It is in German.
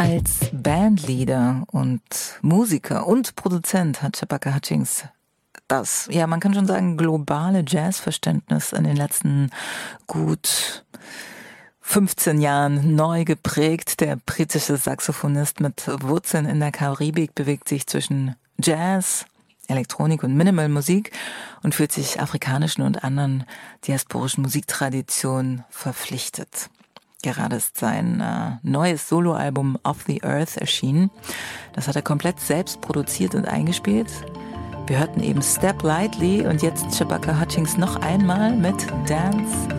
Als Bandleader und Musiker und Produzent hat Shabaka Hutchings das, ja, man kann schon sagen, globale Jazzverständnis in den letzten gut 15 Jahren neu geprägt. Der britische Saxophonist mit Wurzeln in der Karibik bewegt sich zwischen Jazz, Elektronik und Minimalmusik und fühlt sich afrikanischen und anderen diasporischen Musiktraditionen verpflichtet. Gerade ist sein neues Soloalbum Off the Earth erschienen. Das hat er komplett selbst produziert und eingespielt. Wir hörten eben Step Lightly und jetzt Shabaka Hutchings noch einmal mit Dance